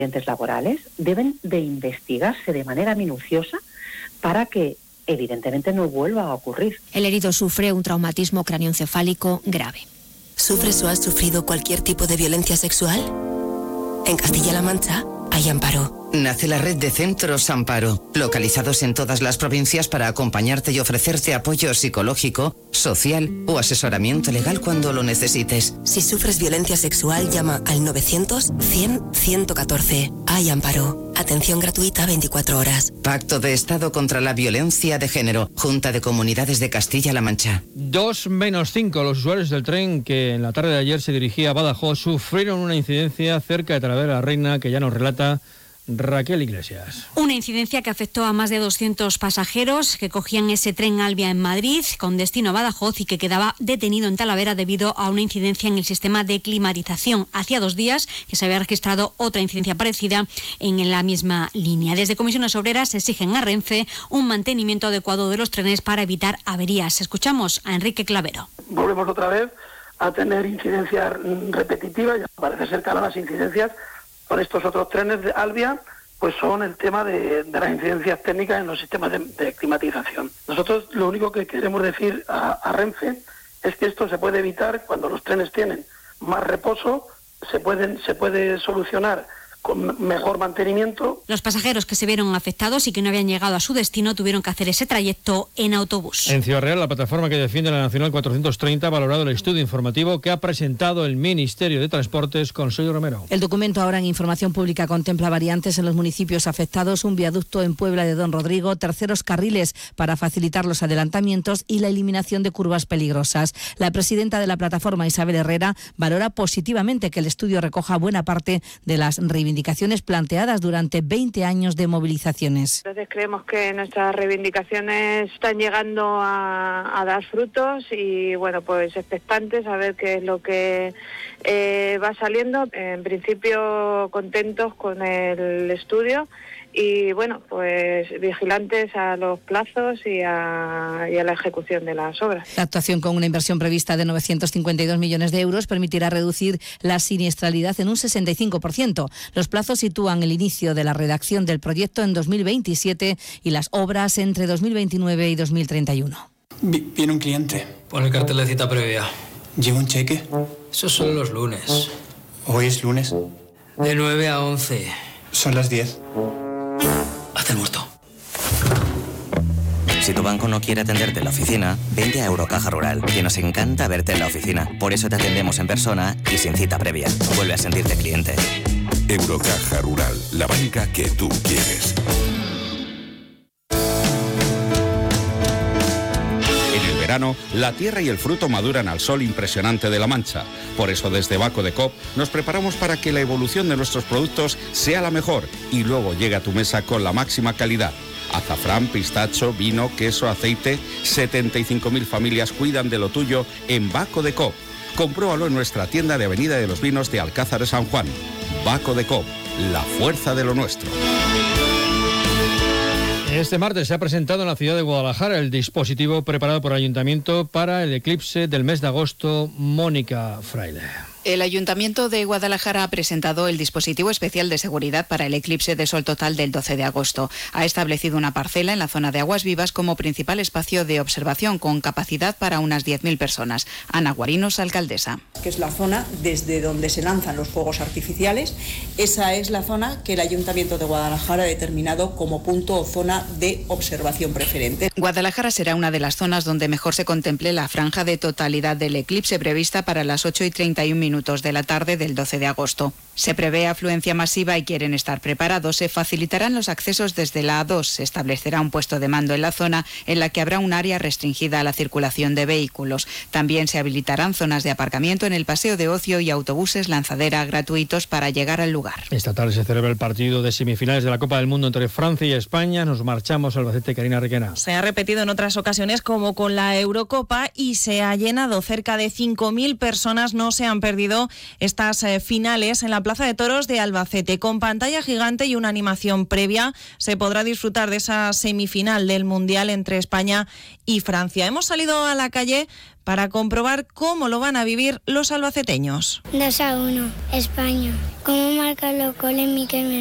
accidentes laborales deben de investigarse de manera minuciosa para que evidentemente no vuelva a ocurrir. El herido sufre un traumatismo cráneoencefálico grave. ¿Sufres o has sufrido cualquier tipo de violencia sexual? En Castilla-La Mancha hay Amparo. Nace la red de centros Amparo, localizados en todas las provincias para acompañarte y ofrecerte apoyo psicológico, social o asesoramiento legal cuando lo necesites. Si sufres violencia sexual, llama al 900-100-114. Hay Amparo. Atención gratuita 24 horas. Pacto de Estado contra la Violencia de Género. Junta de Comunidades de Castilla-La Mancha. 2:05. Los usuarios del tren que en la tarde de ayer se dirigía a Badajoz sufrieron una incidencia cerca de Talavera de la Reina que ya nos relata Raquel Iglesias. Una incidencia que afectó a más de 200 pasajeros que cogían ese tren Albia en Madrid con destino a Badajoz y que quedaba detenido en Talavera debido a una incidencia en el sistema de climatización. Hacía 2 días que se había registrado otra incidencia parecida en la misma línea. Desde Comisiones Obreras exigen a Renfe un mantenimiento adecuado de los trenes para evitar averías. Escuchamos a Enrique Clavero. Volvemos otra vez a tener incidencias repetitivas. Ya parece ser que ahora las incidencias con estos otros trenes de Albia, pues son el tema de las incidencias técnicas en los sistemas de climatización. Nosotros lo único que queremos decir a Renfe es que esto se puede evitar cuando los trenes tienen más reposo, se puede solucionar con mejor mantenimiento. Los pasajeros que se vieron afectados y que no habían llegado a su destino tuvieron que hacer ese trayecto en autobús. En Ciudad Real, la plataforma que defiende la Nacional 430 ha valorado el estudio informativo que ha presentado el Ministerio de Transportes con Soy Romero. El documento ahora en información pública contempla variantes en los municipios afectados, un viaducto en Puebla de Don Rodrigo, terceros carriles para facilitar los adelantamientos y la eliminación de curvas peligrosas. La presidenta de la plataforma, Isabel Herrera, valora positivamente que el estudio recoja buena parte de las reivindicaciones planteadas durante 20 años de movilizaciones. Entonces creemos que nuestras reivindicaciones están llegando a dar frutos y bueno, pues expectantes a ver qué es lo que va saliendo. En principio contentos con el estudio y bueno, pues vigilantes a los plazos y a la ejecución de las obras. La actuación, con una inversión prevista de 952 millones de euros, permitirá reducir la siniestralidad en un 65%. Los plazos sitúan el inicio de la redacción del proyecto en 2027 y las obras entre 2029 y 2031. Viene un cliente. Pon el cartel de cita previa. ¿Lleva un cheque? Esos son los lunes. ¿Hoy es lunes? De 9 a 11. Son las 10. Haz el muerto. Si tu banco no quiere atenderte en la oficina, vente a Eurocaja Rural, que nos encanta verte en la oficina. Por eso te atendemos en persona y sin cita previa. Vuelve a sentirte cliente. Eurocaja Rural, la banca que tú quieres. En el verano, la tierra y el fruto maduran al sol impresionante de La Mancha. Por eso desde Baco de Coop nos preparamos para que la evolución de nuestros productos sea la mejor y luego llegue a tu mesa con la máxima calidad. Azafrán, pistacho, vino, queso, aceite. 75.000 familias cuidan de lo tuyo en Baco de Coop. Compruébalo en nuestra tienda de Avenida de los Vinos de Alcázar de San Juan. Baco de Coop, la fuerza de lo nuestro. Este martes se ha presentado en la ciudad de Guadalajara el dispositivo preparado por el Ayuntamiento para el eclipse del mes de agosto. Mónica Fraile. El Ayuntamiento de Guadalajara ha presentado el dispositivo especial de seguridad para el eclipse de sol total del 12 de agosto. Ha establecido una parcela en la zona de Aguas Vivas como principal espacio de observación con capacidad para unas 10.000 personas. Ana Guarinos, alcaldesa. Que es la zona desde donde se lanzan los fuegos artificiales. Esa es la zona que el Ayuntamiento de Guadalajara ha determinado como punto o zona de observación preferente. Guadalajara será una de las zonas donde mejor se contemple la franja de totalidad del eclipse prevista para las 8:31 de la tarde del 12 de agosto. Se prevé afluencia masiva y quieren estar preparados. Se facilitarán los accesos desde la A2. Se establecerá un puesto de mando en la zona en la que habrá un área restringida a la circulación de vehículos. También se habilitarán zonas de aparcamiento en el paseo de ocio y autobuses lanzadera gratuitos para llegar al lugar. Esta tarde se celebra el partido de semifinales de la Copa del Mundo entre Francia y España. Nos marchamos al Albacete. Karina Requena. Se ha repetido en otras ocasiones como con la Eurocopa y se ha llenado. Cerca de 5.000 personas no se han perdido perdido estas finales en la Plaza de Toros de Albacete. Con pantalla gigante y una animación previa se podrá disfrutar de esa semifinal del Mundial entre España y Francia. Hemos salido a la calle para comprobar cómo lo van a vivir los albaceteños. 2-1, España. ¿Cómo marca los goles Miquel